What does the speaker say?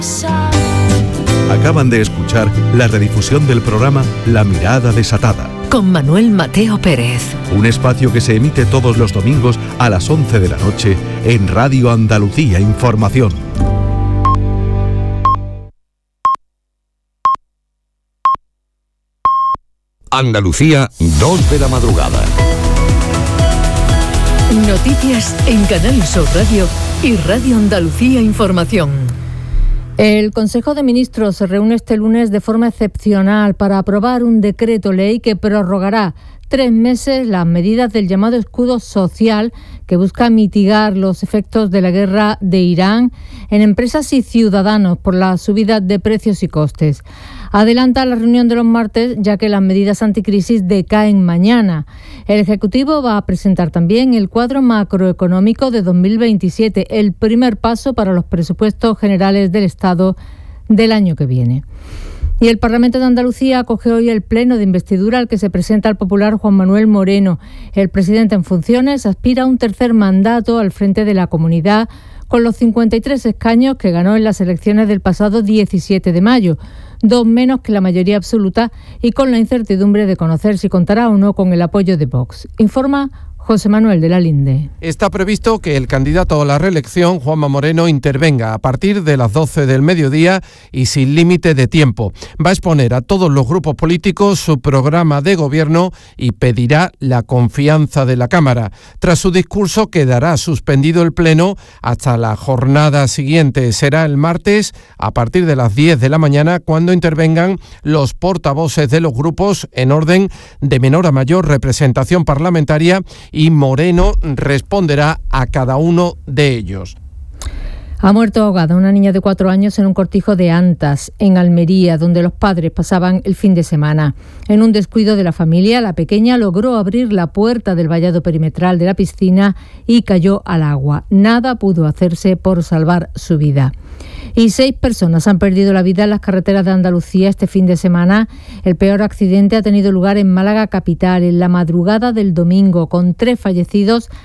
Acaban de escuchar la redifusión del programa La Mirada Desatada, con Manuel Mateo Pérez. Un espacio que se emite todos los domingos a las 11 de la noche en Radio Andalucía Información. Andalucía, 2 de la madrugada. Noticias en Canal Sur Radio y Radio Andalucía Información. El Consejo de Ministros se reúne este lunes de forma excepcional para aprobar un decreto ley que prorrogará 3 meses las medidas del llamado escudo social que busca mitigar los efectos de la guerra de Irán en empresas y ciudadanos por la subida de precios y costes. Adelanta la reunión de los martes, ya que las medidas anticrisis decaen mañana. El Ejecutivo va a presentar también el cuadro macroeconómico de 2027, el primer paso para los presupuestos generales del Estado del año que viene. Y el Parlamento de Andalucía acoge hoy el pleno de investidura al que se presenta el popular Juan Manuel Moreno. El presidente en funciones aspira a un tercer mandato al frente de la comunidad, con los 53 escaños que ganó en las elecciones del pasado 17 de mayo, 2 menos que la mayoría absoluta, y con la incertidumbre de conocer si contará o no con el apoyo de Vox. Informa José Manuel de la Linde. Está previsto que el candidato a la reelección, Juanma Moreno, intervenga a partir de las 12 del mediodía y sin límite de tiempo. Va a exponer a todos los grupos políticos su programa de gobierno y pedirá la confianza de la Cámara. Tras su discurso quedará suspendido el pleno hasta la jornada siguiente. Será el martes a partir de las 10 de la mañana cuando intervengan los portavoces de los grupos en orden de menor a mayor representación parlamentaria, y Moreno responderá a cada uno de ellos. Ha muerto ahogada una niña de 4 años en un cortijo de Antas, en Almería, donde los padres pasaban el fin de semana. En un descuido de la familia, la pequeña logró abrir la puerta del vallado perimetral de la piscina y cayó al agua. Nada pudo hacerse por salvar su vida. Y 6 personas han perdido la vida en las carreteras de Andalucía este fin de semana. El peor accidente ha tenido lugar en Málaga capital, en la madrugada del domingo, con 3 fallecidos